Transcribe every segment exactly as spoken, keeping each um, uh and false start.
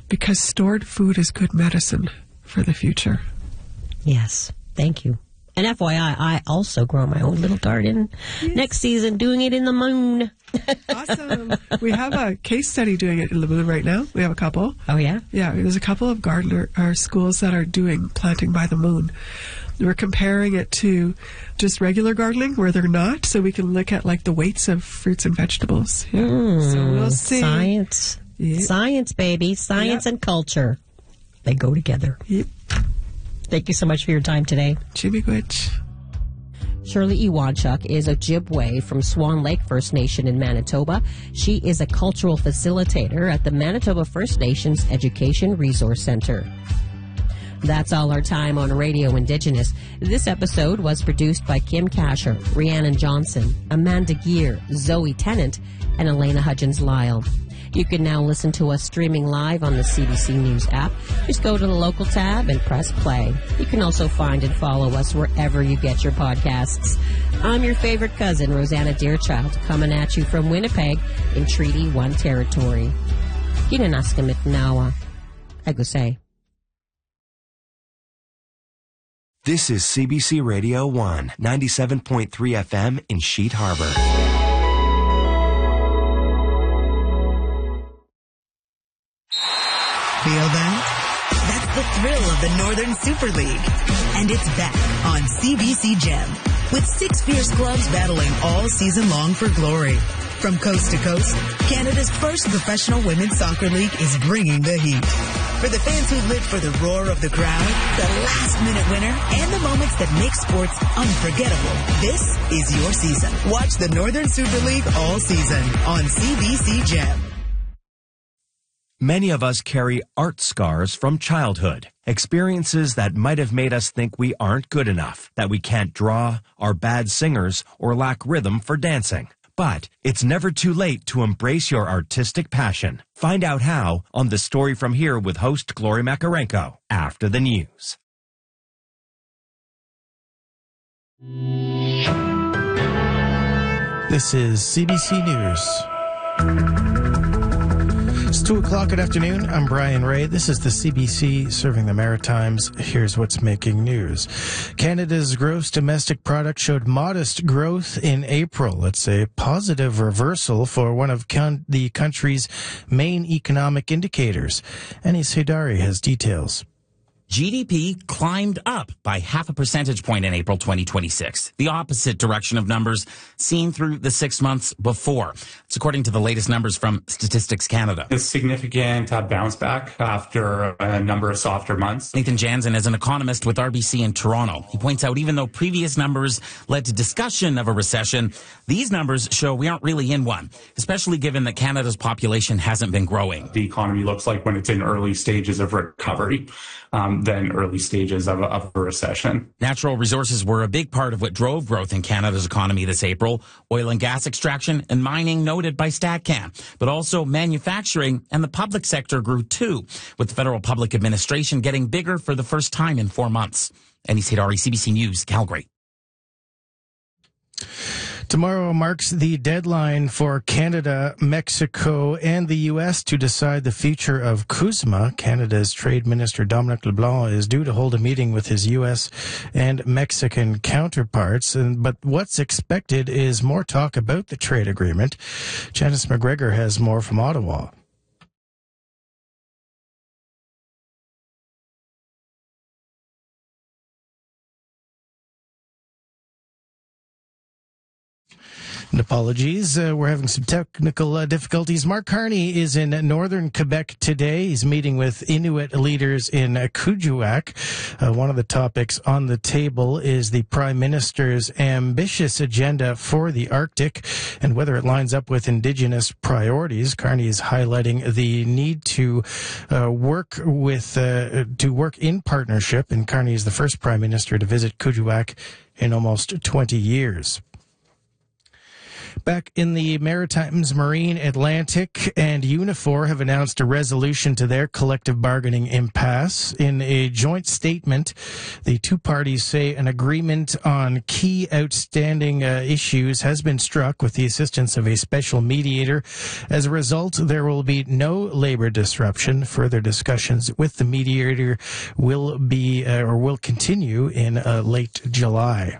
because stored food is good medicine for the future. Yes, thank you. And F Y I, I also grow my own little garden. Yes. Next season, doing it in the moon. Awesome. We have a case study doing it in the moon right now. We have a couple. Oh, yeah? Yeah, there's a couple of gardener or schools that are doing planting by the moon. We're comparing it to just regular gardening where they're not, so we can look at like the weights of fruits and vegetables. Yeah. Mm, so we'll see. Science. Yep. Science, baby. Science yep. and culture. They go together. Yep. Thank you so much for your time today. Chimigwich. Shirley Iwanchuk is Ojibwe from Swan Lake First Nation in Manitoba. She is a cultural facilitator at the Manitoba First Nations Education Resource Center. That's all our time on Radio Indigenous. This episode was produced by Kim Kasher, Rhiannon Johnson, Amanda Gear, Zoe Tennant, and Elena Hudgens-Lyle. You can now listen to us streaming live on the C B C News app. Just go to the local tab and press play. You can also find and follow us wherever you get your podcasts. I'm your favorite cousin, Rosanna Deerchild, coming at you from Winnipeg in Treaty one territory. Kinanaskimit Nawa. Agusay. This is C B C Radio one, ninety-seven point three F M in Sheet Harbor. Feel that? That's the thrill of the Northern Super League. And it's back on C B C Gem, with six fierce clubs battling all season long for glory. From coast to coast, Canada's first professional women's soccer league is bringing the heat. For the fans who live for the roar of the crowd, the last-minute winner, and the moments that make sports unforgettable, this is your season. Watch the Northern Super League all season on C B C Gem. Many of us carry art scars from childhood, experiences that might have made us think we aren't good enough, that we can't draw, are bad singers, or lack rhythm for dancing. But it's never too late to embrace your artistic passion. Find out how on The Story From Here with host Glory Makarenko after the news. This is C B C News. It's two o'clock good afternoon. I'm Brian Ray. This is the C B C serving the Maritimes. Here's what's making news. Canada's gross domestic product showed modest growth in April. It's a positive reversal for one of con- the country's main economic indicators. Anis Haidari has details. G D P climbed up by half a percentage point in April twenty twenty-six, the opposite direction of numbers seen through the six months before. It's according to the latest numbers from Statistics Canada. A significant uh, bounce back after a number of softer months. Nathan Jansen is an economist with R B C in Toronto. He points out even though previous numbers led to discussion of a recession, these numbers show we aren't really in one, especially given that Canada's population hasn't been growing. The economy looks like when it's in early stages of recovery. Um, than early stages of a, of a recession. Natural resources were a big part of what drove growth in Canada's economy this April. Oil and gas extraction and mining noted by StatCan, but also manufacturing and the public sector grew too, with the federal public administration getting bigger for the first time in four months. Anis Haidari, C B C News, Calgary. Tomorrow marks the deadline for Canada, Mexico, and the U S to decide the future of CUSMA. Canada's Trade Minister Dominic LeBlanc is due to hold a meeting with his U S and Mexican counterparts. And, but what's expected is more talk about the trade agreement. Janice McGregor has more from Ottawa. And apologies, uh, we're having some technical uh, difficulties. Mark Carney is in northern Quebec today. He's meeting with Inuit leaders in uh, Kuujjuaq. Uh, one of the topics on the table is the Prime Minister's ambitious agenda for the Arctic and whether it lines up with Indigenous priorities. Carney is highlighting the need to uh, work with uh, to work in partnership, and Carney is the first Prime Minister to visit Kuujjuaq in almost twenty years. Back in the Maritimes, Marine Atlantic and Unifor have announced a resolution to their collective bargaining impasse. In a joint statement, the two parties say an agreement on key outstanding uh, issues has been struck with the assistance of a special mediator. As a result, there will be no labor disruption. Further discussions with the mediator will be uh, or will continue in uh, late July.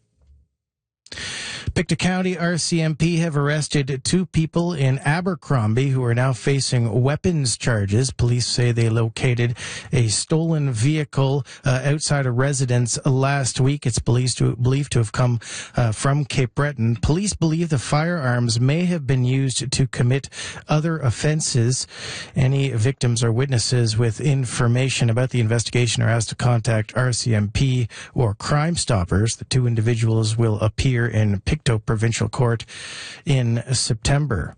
Pictou County R C M P have arrested two people in Abercrombie who are now facing weapons charges. Police say they located a stolen vehicle uh, outside a residence last week. It's believed to, believed to have come uh, from Cape Breton. Police believe the firearms may have been used to commit other offenses. Any victims or witnesses with information about the investigation are asked to contact R C M P or Crime Stoppers. The two individuals will appear in Pictou Provincial Court in September.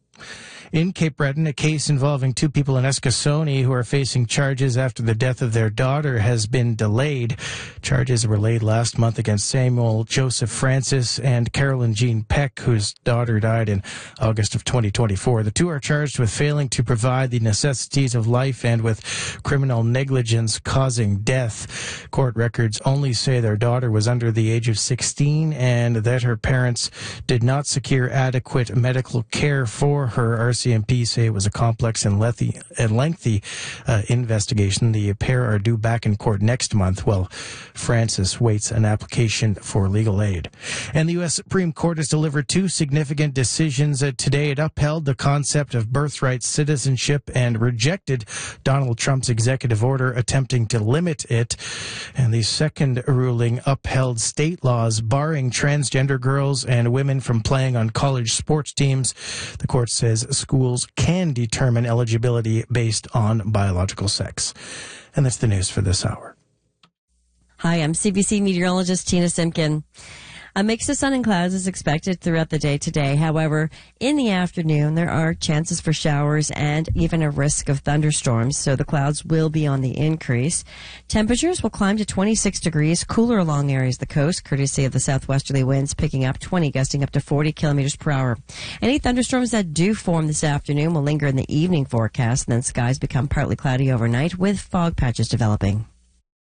In Cape Breton, a case involving two people in Eskasoni who are facing charges after the death of their daughter has been delayed. Charges were laid last month against Samuel Joseph Francis and Carolyn Jean Peck, whose daughter died in August of twenty twenty-four. The two are charged with failing to provide the necessities of life and with criminal negligence causing death. Court records only say their daughter was under the age of sixteen and that her parents did not secure adequate medical care for her. R C M P say it was a complex and lengthy, and lengthy uh, investigation. The pair are due back in court next month while Francis waits an application for legal aid. And the U S Supreme Court has delivered two significant decisions uh, today. It upheld the concept of birthright citizenship and rejected Donald Trump's executive order attempting to limit it. And the second ruling upheld state laws barring transgender girls and women from playing on college sports teams. The court says schools can determine eligibility based on biological sex. And that's the news for this hour. Hi, I'm C B C meteorologist Tina Simpkin. A mix of sun and clouds is expected throughout the day today. However, in the afternoon, there are chances for showers and even a risk of thunderstorms, so the clouds will be on the increase. Temperatures will climb to twenty-six degrees, cooler along areas of the coast, courtesy of the southwesterly winds picking up twenty, gusting up to forty kilometers per hour. Any thunderstorms that do form this afternoon will linger in the evening forecast, and then skies become partly cloudy overnight with fog patches developing.